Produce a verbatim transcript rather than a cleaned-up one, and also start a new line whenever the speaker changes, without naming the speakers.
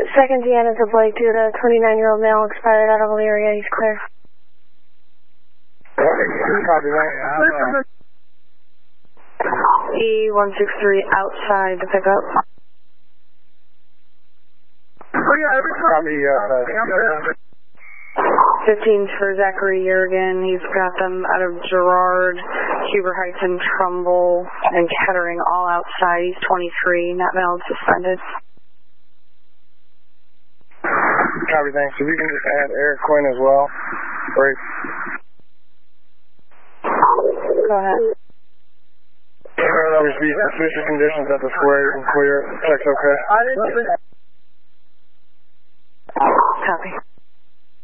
Second Deanna to Blake due to twenty-nine-year-old male expired out of Elyria. He's clear.
Copy that.
E one six three outside to pick up.
Copy, uh,
fifteen for Zachary Yergin. He's got them out of Girard, Huber Heights, and Trumbull, and Kettering all outside. He's twenty-three, not valid, suspended.
Copy, thanks. If you can just add Eric Quinn as well. Great.
Go ahead.
There's suspicious conditions at the square and clear. Check's okay.